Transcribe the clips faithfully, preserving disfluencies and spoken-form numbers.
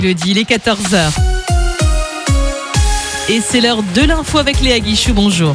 Jeudi, il est quatorze heures. Et c'est l'heure de l'info avec Léa Guichou. Bonjour.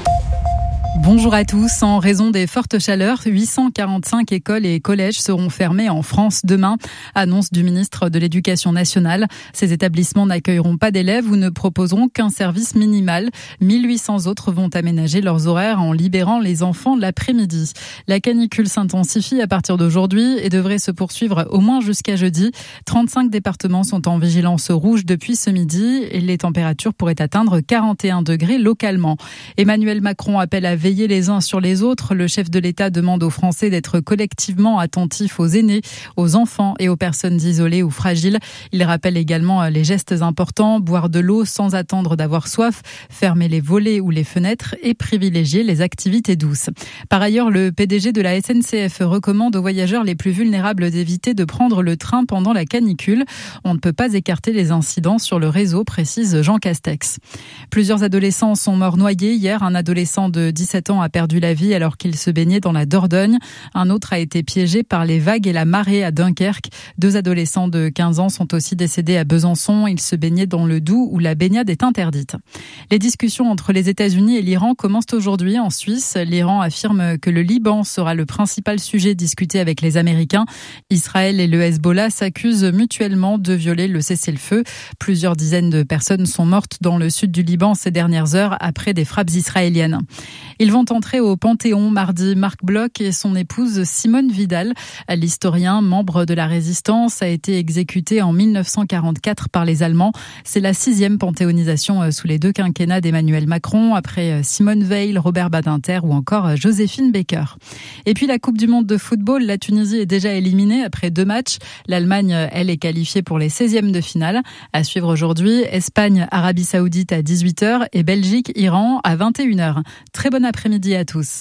Bonjour à tous. En raison des fortes chaleurs, huit cent quarante-cinq écoles et collèges seront fermés en France demain. Annonce du ministre de l'Éducation nationale. Ces établissements n'accueilleront pas d'élèves ou ne proposeront qu'un service minimal. mille huit cents autres vont aménager leurs horaires en libérant les enfants l'après-midi. La canicule s'intensifie à partir d'aujourd'hui et devrait se poursuivre au moins jusqu'à jeudi. trente-cinq départements sont en vigilance rouge depuis ce midi et les températures pourraient atteindre quarante et un degrés localement. Emmanuel Macron appelle à veiller les uns sur les autres. Le chef de l'État demande aux Français d'être collectivement attentifs aux aînés, aux enfants et aux personnes isolées ou fragiles. Il rappelle également les gestes importants, boire de l'eau sans attendre d'avoir soif, fermer les volets ou les fenêtres et privilégier les activités douces. Par ailleurs, le P D G de la S N C F recommande aux voyageurs les plus vulnérables d'éviter de prendre le train pendant la canicule. On ne peut pas écarter les incidents sur le réseau, précise Jean Castex. Plusieurs adolescents sont morts noyés hier. Un adolescent de dix-sept ans a perdu la vie alors qu'il se baignait dans la Dordogne. Un autre a été piégé par les vagues et la marée à Dunkerque. Deux adolescents de quinze ans sont aussi décédés à Besançon. Ils se baignaient dans le Doubs où la baignade est interdite. Les discussions entre les États-Unis et l'Iran commencent aujourd'hui en Suisse. L'Iran affirme que le Liban sera le principal sujet discuté avec les Américains. Israël et le Hezbollah s'accusent mutuellement de violer le cessez-le-feu. Plusieurs dizaines de personnes sont mortes dans le sud du Liban ces dernières heures après des frappes israéliennes. Ils vont entrer au Panthéon mardi. Marc Bloch et son épouse Simone Vidal. L'historien, membre de la Résistance, a été exécuté en mille neuf cent quarante-quatre par les Allemands. C'est la sixième panthéonisation sous les deux quinquennats d'Emmanuel Macron, après Simone Veil, Robert Badinter ou encore Joséphine Baker. Et puis la Coupe du Monde de football, la Tunisie est déjà éliminée après deux matchs. L'Allemagne, elle, est qualifiée pour les seizièmes de finale. À suivre aujourd'hui, Espagne, Arabie Saoudite à dix-huit heures et Belgique, Iran à vingt et une heures. Très bon après-midi à tous.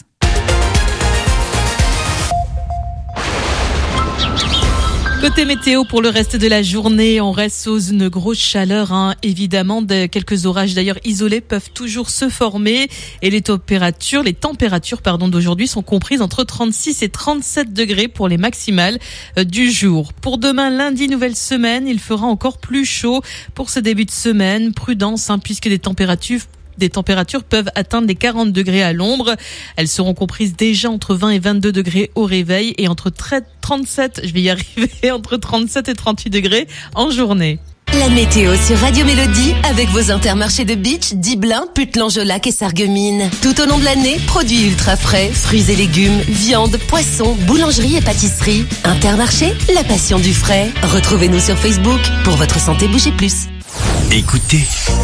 Côté météo pour le reste de la journée, on reste sous une grosse chaleur, hein. Évidemment, de, quelques orages d'ailleurs isolés peuvent toujours se former et les températures, les températures pardon d'aujourd'hui sont comprises entre trente-six et trente-sept degrés pour les maximales euh, du jour. Pour demain lundi, nouvelle semaine, il fera encore plus chaud pour ce début de semaine. Prudence, hein, puisque des températures Des températures peuvent atteindre les quarante degrés à l'ombre. Elles seront comprises déjà entre vingt et vingt-deux degrés au réveil et entre trente-sept, je vais y arriver, entre trente-sept et trente-huit degrés en journée. La météo sur Radio Mélodie avec vos intermarchés de Beach, Diblin, Putlan-Jolac et Sarreguemines. Tout au long de l'année, produits ultra frais, fruits et légumes, viande, poissons, boulangerie et pâtisserie. Intermarché, la passion du frais. Retrouvez-nous sur Facebook. Pour votre santé, bougez plus. Écoutez,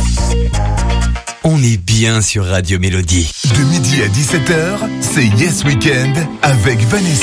on est bien sur Radio Mélodie. De midi à dix-sept heures, c'est Yes Weekend avec Vanessa.